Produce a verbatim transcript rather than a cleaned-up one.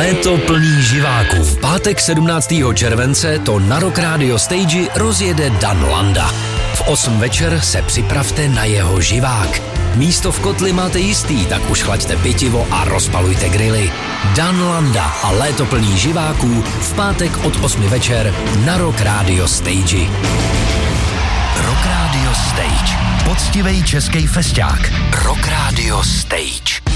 Léto plný živáků. V pátek sedmnáctého července to na Rock Radio Stage rozjede Dan Landa. V osm večer se připravte na jeho živák. Místo v kotli máte jistý, tak už chlaďte pitivo a rozpalujte grily. Dan Landa a léto plný živáků v pátek od osmi večer na Rock Radio Stage. Rock Radio Stage. Poctivej český fesťák. Rock Radio Stage.